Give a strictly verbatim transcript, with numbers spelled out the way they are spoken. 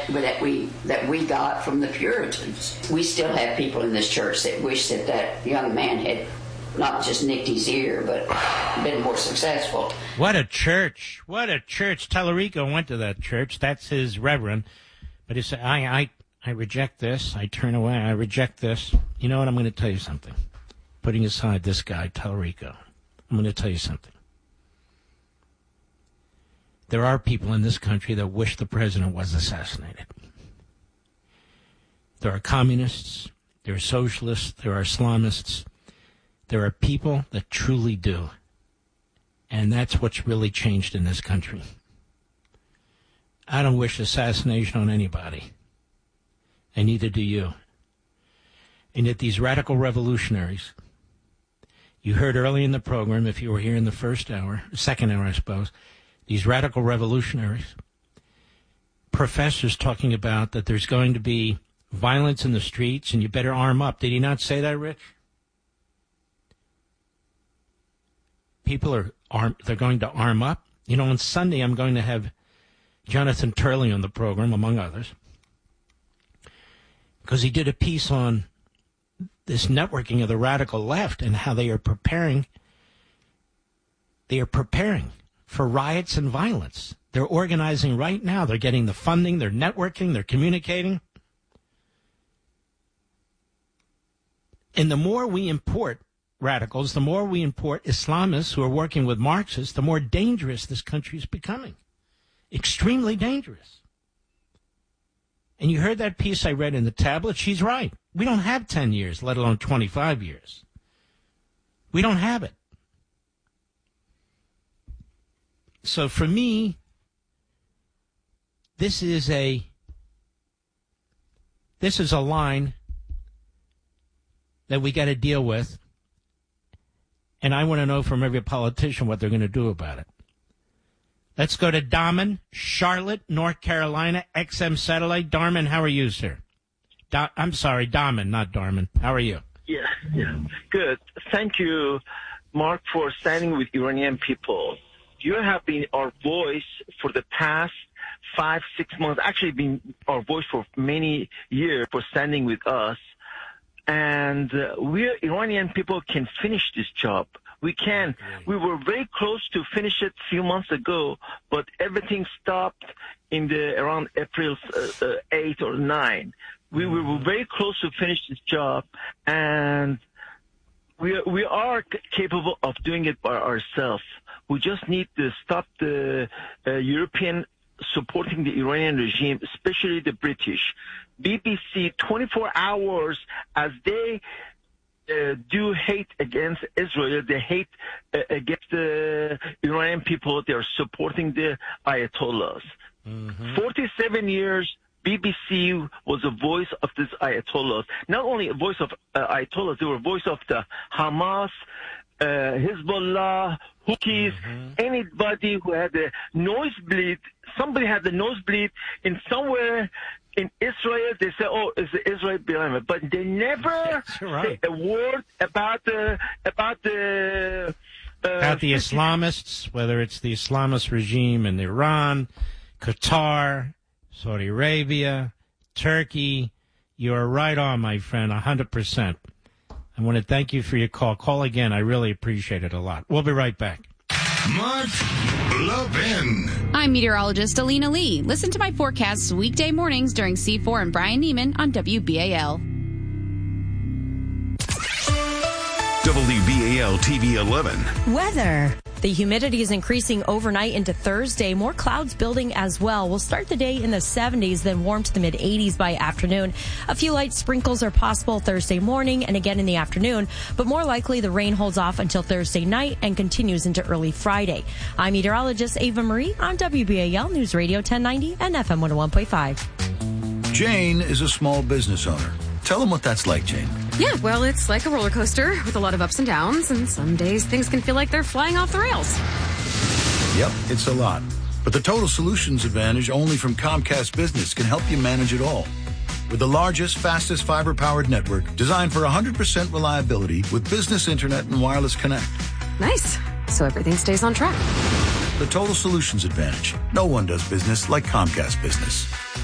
that that we that we got from the Puritans. We still have people in this church that wish that that young man had not just nicked his ear, but been more successful. What a church! What a church! Tallarico went to that church. That's his reverend. But he said, I, I, I reject this. I turn away. I reject this. You know what? I'm going to tell you something. Putting aside this guy, Tallarico, I'm going to tell you something. There are people in this country that wish the president was assassinated. There are communists. There are socialists. There are Islamists. There are people that truly do. And that's what's really changed in this country. I don't wish assassination on anybody. And neither do you. And yet these radical revolutionaries, you heard early in the program, if you were here in the first hour, second hour, I suppose, these radical revolutionaries, professors talking about that there's going to be violence in the streets and you better arm up. Did he not say that, Rich? People are arm, they're going to arm up. You know, on Sunday I'm going to have Jonathan Turley on the program, among others, because he did a piece on this networking of the radical left and how they are preparing, they are preparing for riots and violence. They're organizing right now. They're getting the funding. They're networking. They're communicating. And the more we import radicals, the more we import Islamists who are working with Marxists, the more dangerous this country is becoming. Extremely dangerous. And you heard that piece I read in the tablet. She's right. We don't have ten years, let alone twenty-five years. We don't have it. So for me, this is a this is a line that we got to deal with, and I want to know from every politician what they're going to do about it. Let's go to Darman, Charlotte, North Carolina, X M Satellite. Darman, how are you, sir? Da- I'm sorry, Darman, not Darman. How are you? Yeah, yeah, good. Thank you, Mark, for standing with Iranian people. You have been our voice for the past five, six months, actually been our voice for many years for standing with us. And uh, we Iranian people can finish this job. We can. We were very close to finish it a few months ago, but everything stopped in the around April uh, uh, eighth or ninth. We, we were very close to finish this job, and we we are c- capable of doing it by ourselves. We just need to stop the uh, European supporting the Iranian regime, especially the British. B B C twenty-four hours as they uh, do hate against Israel, they hate uh, against the Iranian people. They are supporting the Ayatollahs. Mm-hmm. forty-seven years, B B C was a voice of these Ayatollahs. Not only a voice of uh, Ayatollahs, they were a voice of the Hamas, uh, Hezbollah, Houthis, mm-hmm. anybody who had a nosebleed. Somebody had the nosebleed in somewhere in Israel. They say, "Oh, it's Israel behind it," but they never right. say a word about the about the uh, about the Islamists, whether it's the Islamist regime in Iran, Qatar, Saudi Arabia, Turkey. You are right on, my friend, one hundred percent. I want to thank you for your call. Call again. I really appreciate it a lot. We'll be right back. Mark Levin. I'm meteorologist Alina Lee. Listen to my forecasts weekday mornings during C four and Brian Neiman on W B A L. W B A L T V eleven. Weather. The humidity is increasing overnight into Thursday. More clouds building as well. We'll start the day in the seventies, then warm to the mid eighties by afternoon. A few light sprinkles are possible Thursday morning and again in the afternoon, but more likely the rain holds off until Thursday night and continues into early Friday. I'm meteorologist Ava Marie on W B A L News Radio ten ninety and F M one oh one point five. Jane is a small business owner. Tell them what that's like, Jane. Yeah, well, it's like a roller coaster with a lot of ups and downs, and some days things can feel like they're flying off the rails. Yep, it's a lot. But the Total Solutions Advantage only from Comcast Business can help you manage it all. With the largest, fastest fiber-powered network designed for one hundred percent reliability with business internet and wireless connect. Nice. So everything stays on track. The Total Solutions Advantage. No one does business like Comcast Business.